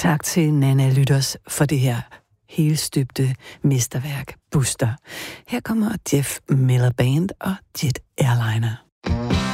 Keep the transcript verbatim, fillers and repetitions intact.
Tak til Nanna Lytters for det her helstøbte mesterværk, Buster. Her kommer Jeff Miller Band og Jet Airliner.